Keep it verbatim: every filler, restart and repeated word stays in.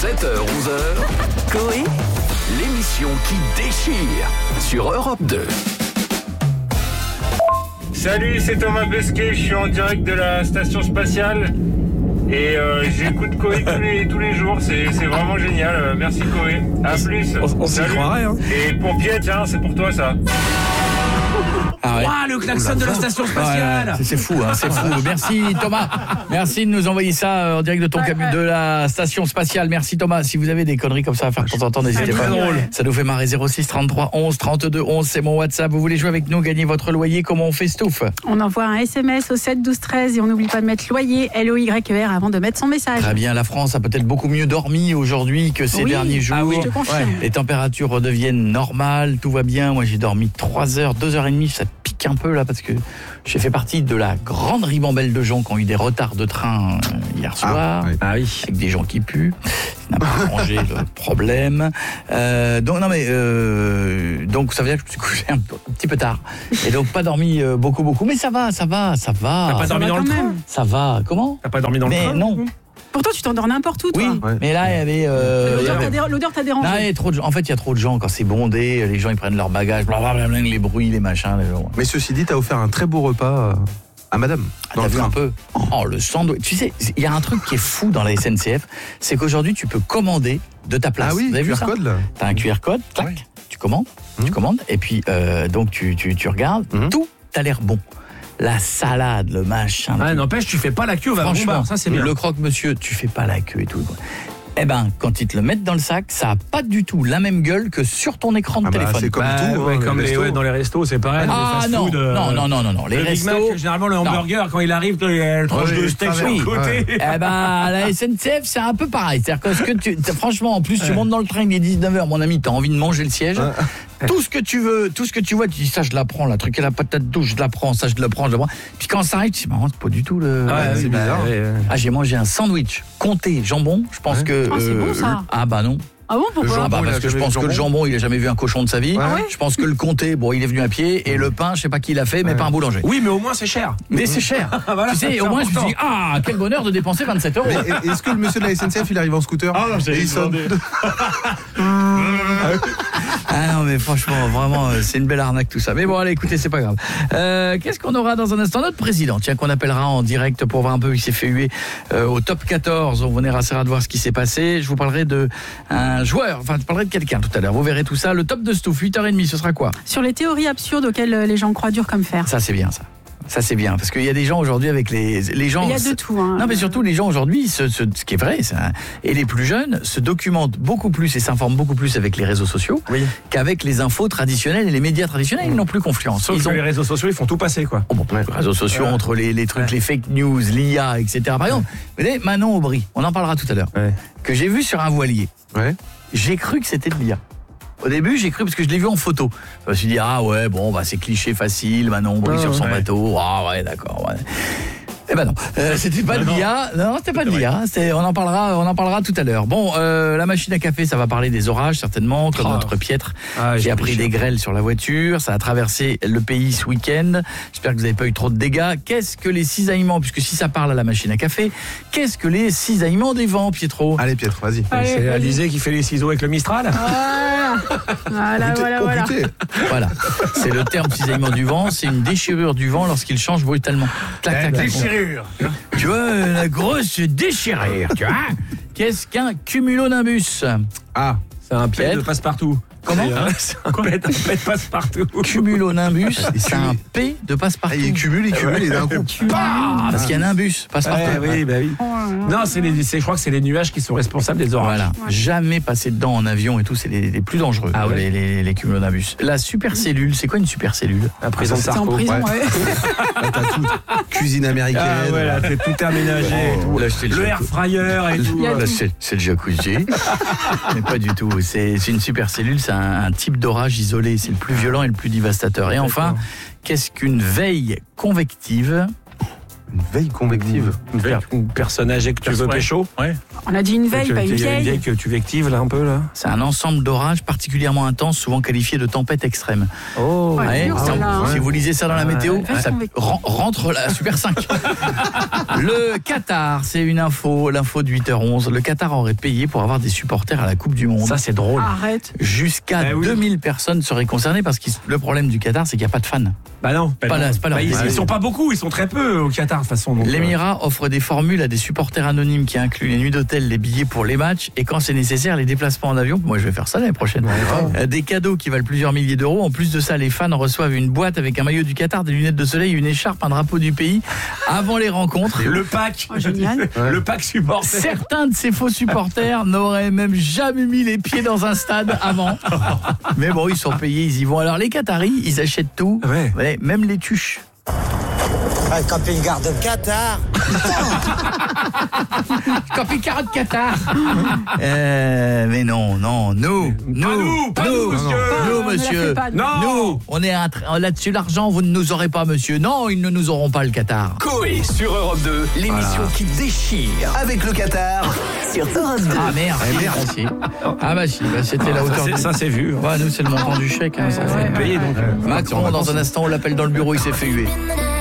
sept heures onze heures, Coé, l'émission qui déchire sur Europe deux. Salut, c'est Thomas Pesquet, je suis en direct de la station spatiale et euh, j'écoute Coé tous les, tous les jours, c'est, c'est vraiment génial. Euh, merci Coé, à plus. On, on s'y croirait, hein. Et pour Pierre, tiens, c'est pour toi ça. Ah ouais. Ouah, le klaxon de la station spatiale. Ouais, ouais, c'est, c'est fou, hein, c'est fou. Merci Thomas. Merci de nous envoyer ça euh, en direct de ton camion de la station spatiale. Merci Thomas. Si vous avez des conneries comme ça à faire de temps en temps, n'hésitez pas. Drôle. Ça nous fait marrer. Zéro six trente-trois onze trente-deux onze, c'est mon WhatsApp. Vous voulez jouer avec nous, gagner votre loyer? Comment on fait, Stouff? On envoie un S M S au sept douze treize et on n'oublie pas de mettre loyer, L O Y E R, avant de mettre son message. Très bien, la France a peut-être beaucoup mieux dormi aujourd'hui que ces Oui. derniers jours. Ah oui, je te confirme. Les températures redeviennent normales, tout va bien. Moi, j'ai dormi trois heures, deux heures et demie, ça pique un peu là parce que j'ai fait partie de la grande ribambelle de gens qui ont eu des retards de train hier soir. Ah, oui. Ah oui. Avec des gens qui puent. Ça n'a pas arrangé le problème. Euh, donc, non mais, euh, donc ça veut dire que je me suis couché un, un petit peu tard. Et donc pas dormi euh, beaucoup, beaucoup. Mais ça va, ça va, ça va. T'as pas Ça dormi va dans le quand train? même. Ça va. Comment? T'as pas dormi dans le Mais train? non. Pourtant, tu t'endors n'importe où, toi. Oui, mais là, il y avait... Euh, il y L'odeur, avait- t'a dé- l'odeur t'a dérangé. Non, il y a trop de gens. En fait, il y a trop de gens quand c'est bondé. Les gens, ils prennent leur bagage, blablabla, les bruits, les machins. Les gens. Mais ceci dit, t'as offert un très beau repas à madame. Ah, Dans t'as le vu train. un peu? Oh, le sandwich. Tu sais, il y a un truc qui est fou dans la S N C F, c'est qu'aujourd'hui, tu peux commander de ta place. Ah oui, Vous avez vu Q R ça? code là. T'as un Q R code, clac, Ouais. tu commandes, Mmh. tu commandes, et puis euh, donc tu, tu, tu regardes, Mmh. tout a l'air bon. La salade, le machin. Ah, tout. n'empêche, tu fais pas la queue au Franchement, Vagabond. Ça, c'est bien. le croque-monsieur, tu fais pas la queue et tout. Eh ben, quand ils te le mettent dans le sac, ça a pas du tout la même gueule que sur ton écran de Ah bah, téléphone. c'est comme Bah, tout, ouais, hein, comme les les, restos. ouais, dans les restos, c'est pareil. dans les Ah non, fast-food, euh, non, non, non, non, non, les le Big Mac, restos. généralement le hamburger, quand il arrive, il y a une tranche Ouais, de steak sur oui, le côté. ouais. Eh ben, la S N C F, c'est un peu pareil. C'est-à-dire que, ce que tu, t'as- franchement, en plus, tu montes dans le train, il est dix-neuf heures, mon ami, t'as envie de manger le siège. Tout ce que tu veux, tout ce que tu vois, tu dis ça, je la prends, la truc et la patate douce, je la prends, ça, je le prends, je la prends. Puis quand ça arrive, tu dis, marrant, c'est pas du tout le. Ouais, c'est bah, bizarre. ouais, ouais. Ah, j'ai mangé un sandwich comté jambon. Je pense Ouais. que. Ah, c'est bon, ça. le- Ah, bah non. Ah bon, pourquoi? Le Ah, bah jambon, il parce a que je jamais pense vu que le le jambon, il a jamais vu un cochon de sa vie. Ah ouais Je pense que le comté, bon, il est venu à pied. Et le pain, je sais pas qui l'a fait, mais pas un boulanger. Oui, mais au moins, c'est cher. Mais c'est cher. Voilà, Tu sais, c'est au moins, je me important. suis dit, ah, quel bonheur de dépenser vingt-sept euros. Mais est-ce que le monsieur de la S N C F il arrive en scooter? Ah non, Et il sonne. Ah non, mais franchement, vraiment, euh, c'est une belle arnaque tout ça. Mais bon, allez, écoutez, c'est pas grave. Euh, qu'est-ce qu'on aura dans un instant? Notre président, tiens, qu'on appellera en direct pour voir un peu, il s'est fait huer euh, au top quatorze. On essaiera de voir ce qui s'est passé. Je vous parlerai de un joueur, enfin, je parlerai de quelqu'un tout à l'heure. Vous verrez tout ça. Le top de Stouff, huit heures trente, ce sera quoi? Sur les théories absurdes auxquelles euh, les gens croient dur comme fer. Ça, c'est bien, ça. Ça, c'est bien. Parce qu'il y a des gens aujourd'hui avec les, les gens. Il y a de tout. Hein. Non, mais surtout, les gens aujourd'hui, ce, ce, ce qui est vrai, ça, et les plus jeunes, se documentent beaucoup plus et s'informent beaucoup plus avec les réseaux sociaux Oui. qu'avec les infos traditionnelles et les médias traditionnels. Ils n'ont plus confiance. Sauf Ils que ont les réseaux sociaux, ils font tout passer, quoi. Oh bon, les réseaux sociaux, Ouais. entre les, les trucs, Ouais. les fake news, l'I A, et cetera. Par exemple, vous voyez, Manon Aubry, on en parlera tout à l'heure, Ouais. que j'ai vu sur un voilier. Ouais. J'ai cru que c'était de l'I A. Au début, j'ai cru parce que je l'ai vu en photo. Je me suis dit, ah ouais, bon, bah, c'est cliché facile, Manon Aubry Ah, sur son ouais. bateau. Ah ouais, d'accord, ouais. Eh ben non, euh, c'était pas de non. l'I A. Non, c'était pas de l'I A. C'est, on en parlera, on en parlera tout à l'heure. Bon, euh, la machine à café, ça va parler des orages certainement, comme Oh. notre Pietre Ah, qui j'ai a pris pris des cher. grêles sur la voiture. Ça a traversé le pays ce week-end. J'espère que vous n'avez pas eu trop de dégâts. Qu'est-ce que les cisaillements, puisque si ça parle à la machine à café, qu'est-ce que les cisaillements des vents, Pietro? Allez Pietre, vas-y. Allez, C'est vas-y. Alizé qui fait les ciseaux avec le Mistral. Voilà, voilà, Goûtez- voilà. oh, voilà. goûtez. Voilà, c'est le terme cisaillement du vent. C'est une déchirure du vent lorsqu'il change brutalement. Clac, clac, clac. Déchirure. Tu vois, la grosse déchirure, tu vois. Qu'est-ce qu'un cumulonimbus? Ah, C'est un pied de Pietre. passe-partout. Comment? C'est un- C'est un pet un pet de passe-partout. Cumulonimbus, c'est un P de passe-partout. il cumule, il cumule et d'un coup. Ah, parce qu'il y a un nimbus, passe-partout. Ouais, oui, bah oui. Oh là là. Non, c'est les, c'est, je crois que c'est les nuages qui sont responsables des orages. Voilà, jamais passer dedans en avion et tout, c'est les, les plus dangereux, Ah ouais. les, les, les cumulonimbus. La supercellule, c'est quoi une supercellule? La prison de Ah, ça, C'est en Sarko. prison, ouais. ouais. Là, t'as tout. Cuisine américaine. Ah ouais, là, c'est tout aménagé et tout. Là, c'est Le air fryer et tout. Il y a Là, tout. c'est, c'est le jacuzzi. Mais pas du tout. C'est, c'est une supercellule, c'est un, un type d'orage isolé. C'est le plus violent et le plus dévastateur. Et enfin, qu'est-ce qu'une veille convective? Une veille convective. Une, per- une personne âgée que tu veux Ouais. pécho. Ouais. On a dit une veille, Que- pas une qu'il y a vieille. Une vieille que tu vectives là un peu là. C'est un ensemble d'orages particulièrement intenses, souvent qualifiés de tempête extrême. Oh. Ouais, Ouais, dur, ça, celle-là, hein. si vous lisez ça dans la météo, ouais. ça Ouais. ren- rentre la Super cinq. Le Qatar, c'est une info, l'info de huit heures onze. Le Qatar aurait payé pour avoir des supporters à la Coupe du Monde. Ça c'est drôle. Arrête. Jusqu'à Eh oui. deux mille personnes seraient concernées parce que le problème du Qatar, c'est qu'il n'y a pas de fans. Bah non. Pas là, c'est pas leur Bah, ils, délire. ils sont pas beaucoup, ils sont très peu au Qatar de toute façon. donc, euh, L'Émirat offre des formules à des supporters anonymes qui incluent les nuits d'hôtel, les billets pour les matchs et quand c'est nécessaire, les déplacements en avion. Moi, je vais faire ça l'année prochaine. Euh, Des cadeaux qui valent plusieurs milliers d'euros. En plus de ça, les fans reçoivent une boîte avec un maillot du Qatar, des lunettes de soleil, une écharpe, un drapeau du pays avant les rencontres. Le pack. Oh, génial. Le pack supporter. Certains de ces faux supporters n'auraient même jamais mis les pieds dans un stade avant. Mais bon, ils sont payés, ils y vont. Alors les Qataris, ils achètent tout, Ouais. Ouais, même les tuches. Un camping-car de Qatar. Camping-car de Qatar. euh, mais non, non, nous, nous, nous, pas nous, monsieur. nous, On ne la monsieur. fait pas, nous. Non. Nous, on est un tra- là-dessus l'argent, vous ne nous aurez pas, monsieur. Non, ils ne nous auront pas le Qatar. Coé sur Europe deux, l'émission qui déchire avec le Qatar sur Europe deux. Ah merde, ah, si. Ah bah si, bah, c'était la Ça, hauteur. c'est- du- ça c'est vu. Ouais, nous c'est le montant du chèque. Hein, ça Ouais, fait. ouais, Payé donc. Macron, dans un instant, on l'appelle dans le bureau, il s'est fait huer.